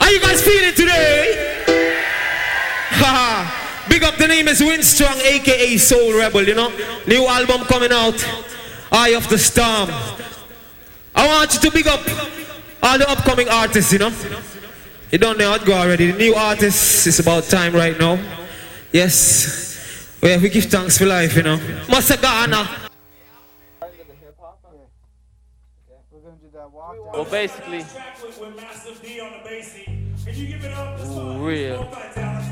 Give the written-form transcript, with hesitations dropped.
How you guys feeling today? Haha. Big up, the name is Winstrong, aka Soul Rebel, you know. New album coming out, Eye of the Storm. I want you to big up all the upcoming artists, you know. You don't know how to go already. The new artists, it's about time right now. Yes. We give thanks for life, you know. Masagana. Well, basically, real.